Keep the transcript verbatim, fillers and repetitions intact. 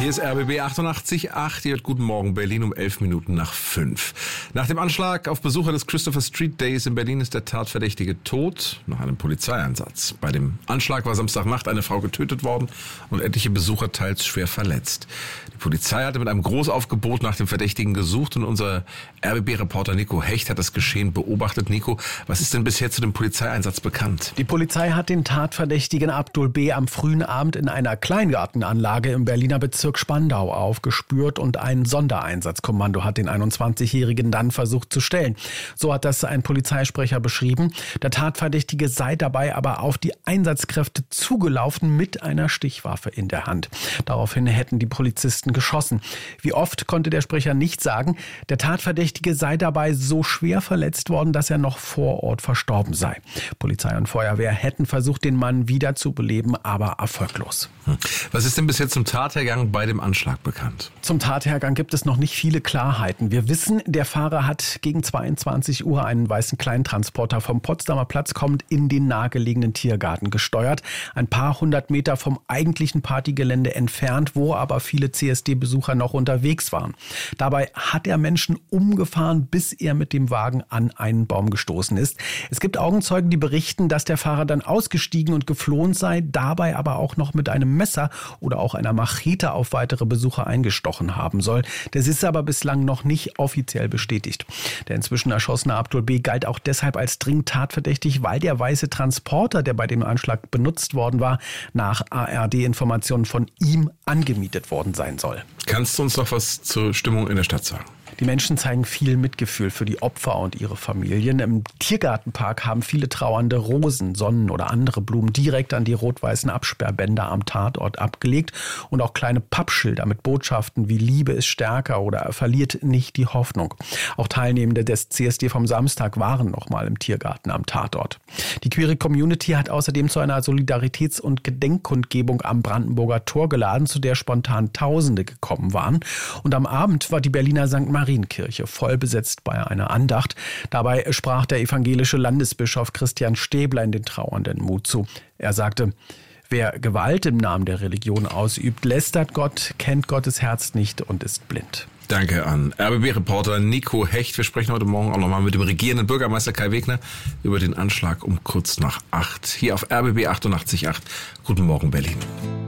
Hier ist R B B achtundachtzig Komma acht. Ihr hört Guten Morgen Berlin um elf Minuten nach fünf. Nach dem Anschlag auf Besucher des Christopher Street Days in Berlin ist der Tatverdächtige tot nach einem Polizeieinsatz. Bei dem Anschlag war Samstagnacht eine Frau getötet worden und etliche Besucher teils schwer verletzt. Die Polizei hatte mit einem Großaufgebot nach dem Verdächtigen gesucht und unser R B B-Reporter Nico Hecht hat das Geschehen beobachtet. Nico, was ist denn bisher zu dem Polizeieinsatz bekannt? Die Polizei hat den Tatverdächtigen Abdul B. am frühen Abend in einer Kleingartenanlage im Berliner Bezirk Spandau aufgespürt und ein Sondereinsatzkommando hat den einundzwanzigjährigen dann versucht zu stellen. So hat das ein Polizeisprecher beschrieben. Der Tatverdächtige sei dabei aber auf die Einsatzkräfte zugelaufen mit einer Stichwaffe in der Hand. Daraufhin hätten die Polizisten geschossen. Wie oft konnte der Sprecher nicht sagen. Der Tatverdächtige sei dabei so schwer verletzt worden, dass er noch vor Ort verstorben sei. Polizei und Feuerwehr hätten versucht, den Mann wiederzubeleben, aber erfolglos. Was ist denn bis jetzt zum Tathergang bei dem Anschlag bekannt? Zum Tathergang gibt es noch nicht viele Klarheiten. Wir wissen, der Fahrer hat gegen zweiundzwanzig Uhr einen weißen Kleintransporter vom Potsdamer Platz kommend in den nahegelegenen Tiergarten gesteuert. Ein paar hundert Meter vom eigentlichen Partygelände entfernt, wo aber viele C S D-Besucher noch unterwegs waren. Dabei hat er Menschen umgefahren, bis er mit dem Wagen an einen Baum gestoßen ist. Es gibt Augenzeugen, die berichten, dass der Fahrer dann ausgestiegen und geflohen sei, dabei aber auch noch mit einem Messer oder auch einer Machete auf weitere Besucher eingestochen haben soll. Das ist aber bislang noch nicht offiziell bestätigt. Der inzwischen erschossene Abdul B. galt auch deshalb als dringend tatverdächtig, weil der weiße Transporter, der bei dem Anschlag benutzt worden war, nach A R D-Informationen von ihm angemietet worden sein soll. Kannst du uns noch was zur Stimmung in der Stadt sagen? Die Menschen zeigen viel Mitgefühl für die Opfer und ihre Familien. Im Tiergartenpark haben viele Trauernde Rosen, Sonnen oder andere Blumen direkt an die rot-weißen Absperrbänder am Tatort abgelegt und auch kleine Pappschilder mit Botschaften wie Liebe ist stärker oder verliert nicht die Hoffnung. Auch Teilnehmende des C S D vom Samstag waren noch mal im Tiergarten am Tatort. Die queere Community hat außerdem zu einer Solidaritäts- und Gedenkkundgebung am Brandenburger Tor geladen, zu der spontan Tausende gekommen waren. Und am Abend war die Berliner Sankt Marienkirche voll besetzt bei einer Andacht. Dabei sprach der evangelische Landesbischof Christian Stäbler in den Trauernden Mut zu. Er sagte: Wer Gewalt im Namen der Religion ausübt, lästert Gott, kennt Gottes Herz nicht und ist blind. Danke an R B B-Reporter Nico Hecht. Wir sprechen heute Morgen auch nochmal mit dem regierenden Bürgermeister Kai Wegner über den Anschlag um kurz nach acht. Hier auf R B B achtundachtzig Komma acht. Guten Morgen Berlin.